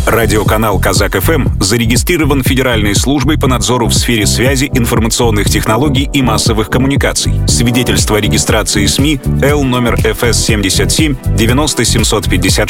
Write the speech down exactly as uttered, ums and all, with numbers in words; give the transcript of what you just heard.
Радиоканал «Казак-ФМ» зарегистрирован Федеральной службой по надзору в сфере связи, информационных технологий и массовых коммуникаций. Свидетельство о регистрации СМИ Л номер эф эс семьдесят семь девяносто семьсот пятьдесят